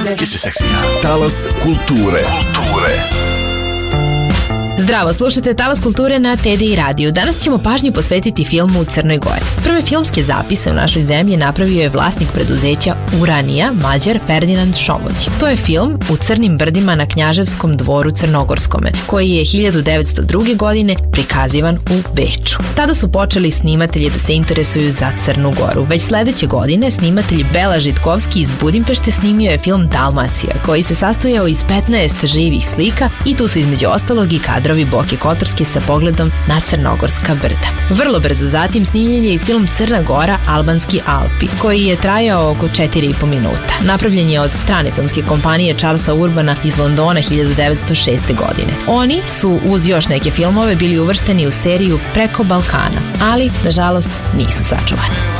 Get your sexy on. Talas kulture. Zdravo, slušate Talas kulture na TDI radiju. Danas ćemo pažnju posvetiti filmu u Crnoj Gori. Prve filmske zapise u našoj zemlji napravio je vlasnik preduzeća Uranija, Mađar Ferdinand Šomoć. To je film u Crnim brdima na Knjaževskom dvoru Crnogorskome, koji je 1902. godine prikazivan u Beču. Tada su počeli snimatelji da se interesuju za Crnu Goru. Već sledeće godine snimatelj Bela Žitkovski iz Budimpešte snimio je film Dalmacija, koji se sastojao iz 15 živih slika i tu su između ostalog i kadrovi Boke Kotorske sa pogledom na Crnogorska brda. Vrlo brzo zatim snimljen je i film Crna Gora, Albanski Alpi, koji je trajao oko 4,5 minuta. Napravljen je od strane filmske kompanije Charlesa Urbana iz Londona 1906. godine. Oni su uz još neke filmove bili uvršteni u seriju Preko Balkana, ali nažalost nisu sačuvani.